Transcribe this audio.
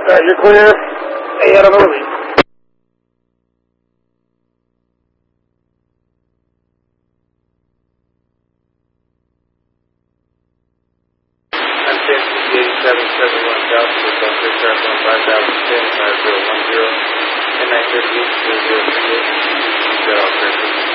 You're clear. Hey, Adam, early. I'm 108771 South, with aircraft on 5010, 5010, and 938, 008. Set off aircraft.